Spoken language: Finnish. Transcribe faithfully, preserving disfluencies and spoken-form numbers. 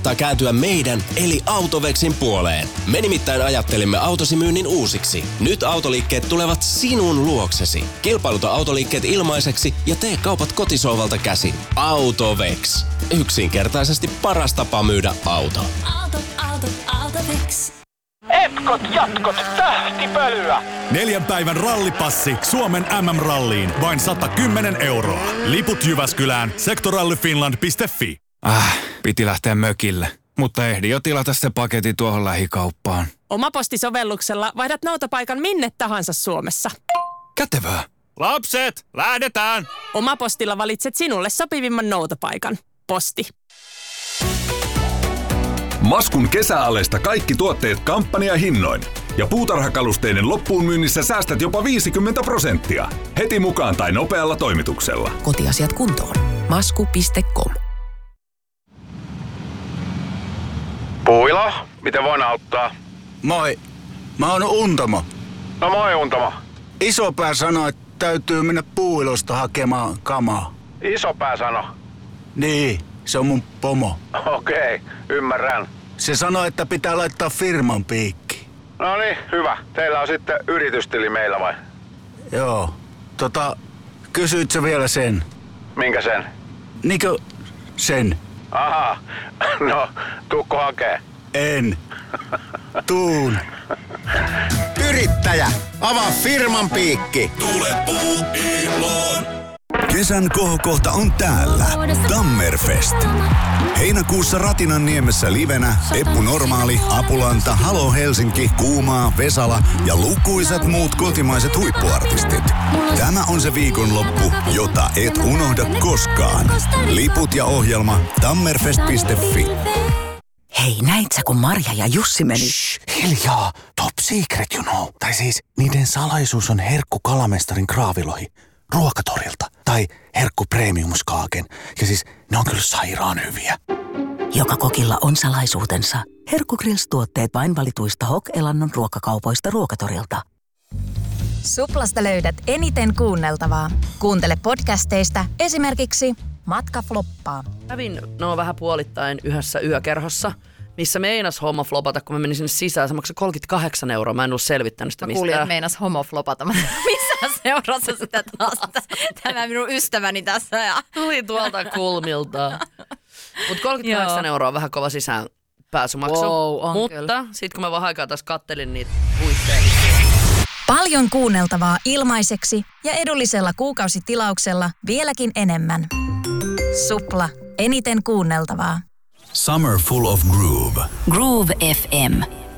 Tai kääntyä meidän eli Autovexin puoleen. Me nimittäin ajattelimme autosi myynnin uusiksi. Nyt autoliikkeet tulevat sinun luoksesi. Kilpailuta autoliikkeet ilmaiseksi ja tee kaupat kotisohvalta käsin. Autovex. Yksinkertaisesti paras tapa myydä auto. Auto, auto, Autovex. Etkot, jatkot, tähtipölyä. Neljän päivän rallipassi Suomen M M-ralliin. Vain sata kymmenen euroa. Liput Jyväskylään. sektorallyfinland piste fi. Äh, piti lähteä mökille. Mutta ehdin jo tilata se paketti tuohon lähikauppaan. Omapostisovelluksella vaihdat noutopaikan minne tahansa Suomessa. Kätevää. Lapset, lähdetään! Omapostilla valitset sinulle sopivimman noutopaikan. Posti. Maskun kesäaleista kaikki tuotteet kampanjahinnoin. Ja puutarhakalusteiden loppuun myynnissä säästät jopa viisikymmentä prosenttia. Heti mukaan tai nopealla toimituksella. Kotiasiat kuntoon. masku piste com. Puilo, miten voin auttaa? Moi, mä oon Untamo. No moi Untamo. Isopää sanoi, että täytyy mennä Puuilosta hakemaan kamaa. Isopää sano. Niin, se on mun pomo. Okei, okay, ymmärrän. Se sanoi, että pitää laittaa firman piikki. No niin, hyvä. Teillä on sitten yritystili meillä vai? Joo. Tota, kysyit sä vielä sen? Minkä sen? Niinkö sen? Aha, no tuukko hakee? En. Tuun. Yrittäjä, avaa firman piikki. Tule Puuiloon. Kesän kohokohta on täällä. Tammerfest. Heinäkuussa Ratinan niemessä livenä Eppu Normaali, Apulanta, Halo Helsinki, Kuumaa, Vesala ja lukuisat muut kotimaiset huippuartistit. Tämä on se viikonloppu, jota et unohda koskaan. Liput ja ohjelma tammerfest piste fi. Hei, näit sä kun Marja ja Jussi meni? Shh, hiljaa. Top secret, you know. Tai siis, niiden salaisuus on herkku kalamestarin kraavilohi. Ruokatorilta. Tai herkku premiumskaaken. Ja siis, ne on kyllä sairaan hyviä. Joka kokilla on salaisuutensa. Herkku Grills-tuotteet vain valituista H O K-elannon ruokakaupoista Ruokatorilta. Suplasta löydät eniten kuunneltavaa. Kuuntele podcasteista esimerkiksi Matka floppaa. Kävin no vähän puolittain yhdessä yökerhossa, missä meinas homo flopata, kun mä menin sinne sisään. Se maksoi kolmekymmentäkahdeksan euroa. Mä en ollut selvittänyt sitä mä mistään. Mä kuulin, että meinas homo flopata. Missä seurassa sitä taas? Tämä minun ystäväni tässä. Ja... Tuli tuolta kulmilta. Mutta kolmekymmentäkahdeksan euroa on vähän kova sisään pääsymaksu. Wow, mutta sitten kun mä vähän aikaa taas kattelin niitä huitteja. Paljon kuunneltavaa ilmaiseksi ja edullisella kuukausitilauksella vieläkin enemmän. Supla. Eniten kuunneltavaa. Summer full of groove. Groove F M.